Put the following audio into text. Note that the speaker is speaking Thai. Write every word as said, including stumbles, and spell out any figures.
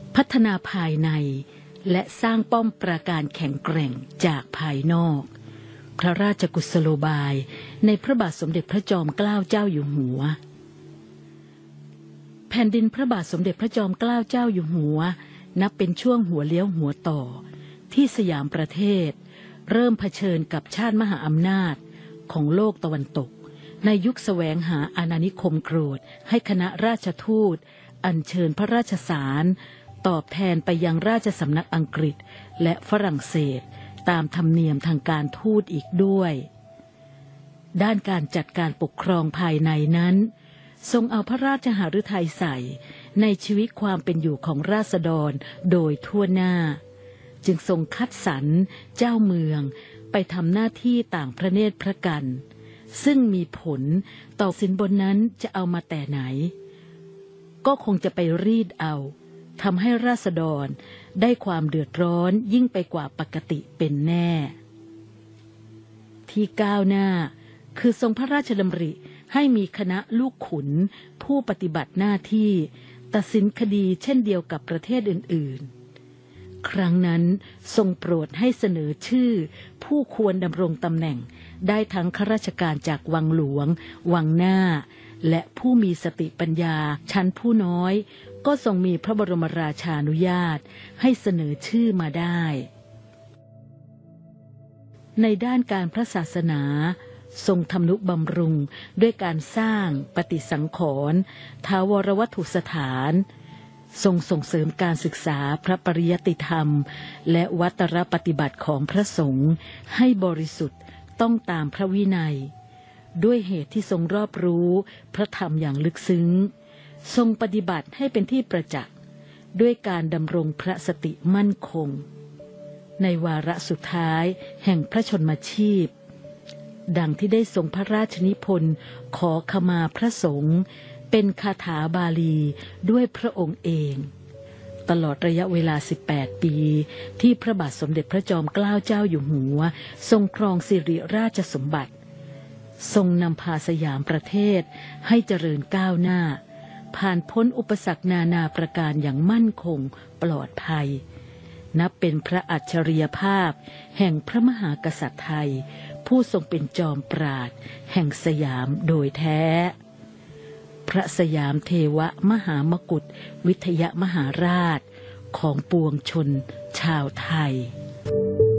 พัฒนาภายในและสร้างป้อมปราการแข็งแกร่งจากภายนอกพระราชกุศโลบายในพระบาทสมเด็จพระจอมเกล้าเจ้าอยู่หัวแผ่นดินพระบาทสมเด็จพระจอมเกล้าเจ้าอยู่หัวนับเป็นช่วงหัวเลี้ยวหัวต่อที่สยามประเทศเริ่มเผชิญกับชาติมหาอำนาจของโลกตะวันตกในยุคแสวงหาอาณานิคมโกรธให้คณะราชทูตอัญเชิญพระราชสารตอบแทนไปยังราชสำนักอังกฤษและฝรั่งเศสตามธรรมเนียมทางการทูตอีกด้วยด้านการจัดการปกครองภายในนั้นทรงเอาพระราชหฤทัยใส่ในชีวิตความเป็นอยู่ของราษฎรโดยทั่วหน้าจึงทรงคัดสรรเจ้าเมืองไปทำหน้าที่ต่างพระเนตรพระกันซึ่งมีผลต่อสินบนนั้นจะเอามาแต่ไหนก็คงจะไปรีดเอาทำให้ราษฎรได้ความเดือดร้อนยิ่งไปกว่าปกติเป็นแน่ที่ก้าวหน้าคือทรงพระราชดำริให้มีคณะลูกขุนผู้ปฏิบัติหน้าที่ตัดสินคดีเช่นเดียวกับประเทศอื่นๆครั้งนั้นทรงโปรดให้เสนอชื่อผู้ควรดำรงตำแหน่งได้ทั้งข้าราชการจากวังหลวงวังหน้าและผู้มีสติปัญญาชั้นผู้น้อยก็ทรงมีพระบรมราชานุญาตให้เสนอชื่อมาได้ในด้านการพระศาสนาทรงทำนุบำรุงด้วยการสร้างปฏิสังขรณ์ท้าวรวัตถุสถานทรงส่งเสริมการศึกษาพระปริยติธรรมและวัตรปฏิบัติของพระสงฆ์ให้บริสุทธิ์ต้องตามพระวินัยด้วยเหตุที่ทรงรอบรู้พระธรรมอย่างลึกซึ้งทรงปฏิบัติให้เป็นที่ประจักษ์ด้วยการดำรงพระสติมั่นคงในวาระสุดท้ายแห่งพระชนมชีพดังที่ได้ทรงพระราชนิพนธ์ขอขมาพระสงฆ์เป็นคาถาบาลีด้วยพระองค์เองตลอดระยะเวลาสิบแปดปีที่พระบาทสมเด็จพระจอมเกล้าเจ้าอยู่หัวทรงครองสิริราชสมบัติทรงนำพาสยามประเทศให้เจริญก้าวหน้าผ่านพ้นอุปสรรคนานาประการอย่างมั่นคงปลอดภัยนับเป็นพระอัจฉริยภาพแห่งพระมหากษัตริย์ไทยผู้ทรงเป็นจอมปราชญ์แห่งสยามโดยแท้พระสยามเทวมหามกุฏวิทยมหาราชของปวงชนชาวไทย